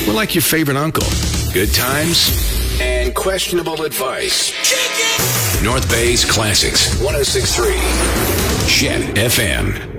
We're like your favorite uncle. Good times and questionable advice. North Bay's Classics 106.3 Chet FM.